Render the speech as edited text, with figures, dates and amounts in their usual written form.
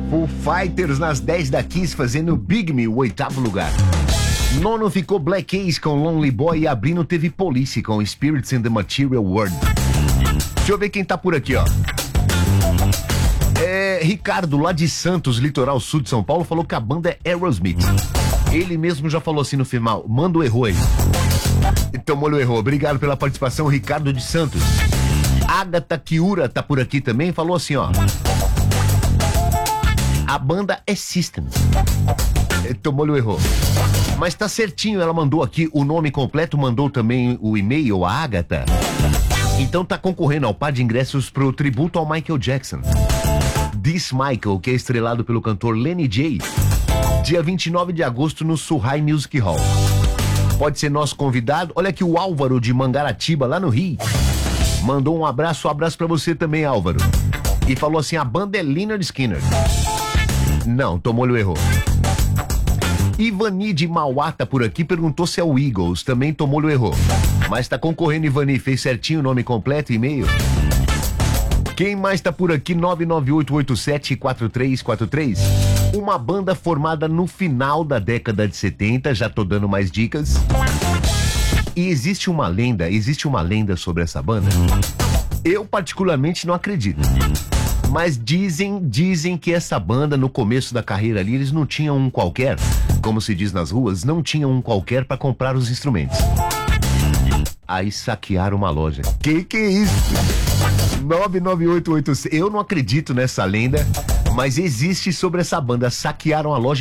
Foo Fighters nas 10 da Kiss fazendo Big Me, o 8º lugar. Nono ficou Black Keys com Lonely Boy e abrindo teve Police com Spirits in the Material World. Deixa eu ver quem tá por aqui, ó. Ricardo, lá de Santos, litoral sul de São Paulo, falou que a banda é Aerosmith. Ele mesmo já falou assim no final, manda o erro aí. Então, molho errou. Obrigado pela participação, Ricardo de Santos. Agatha Kiura tá por aqui também, falou assim, ó. A banda é System. Então, molho errou. Mas tá certinho, ela mandou aqui o nome completo, mandou também o e-mail, a Agatha. Então tá concorrendo ao par de ingressos pro tributo ao Michael Jackson. This Michael, que é estrelado pelo cantor Lenny J. Dia 29 de agosto no Surrai Music Hall. Pode ser nosso convidado. Olha aqui o Álvaro de Mangaratiba, lá no Rio. Mandou um abraço pra você também, Álvaro. E falou assim, a banda é Lynyrd Skynyrd. Não, tomou-lhe o erro. Ivani de Mauá tá por aqui, perguntou se é o Eagles, também tomou-lhe o erro. Mas tá concorrendo, Ivani, fez certinho o nome completo e e-mail. Quem mais tá por aqui? 998874343. Uma banda formada no final da década de 70, já tô dando mais dicas. E existe uma lenda sobre essa banda. Eu particularmente não acredito. Mas dizem que essa banda, no começo da carreira ali, eles não tinham um qualquer, como se diz nas ruas, não tinham um qualquer para comprar os instrumentos. Aí saquearam uma loja. Que é isso? 99886. Eu não acredito nessa lenda, mas existe sobre essa banda. Saquearam a loja.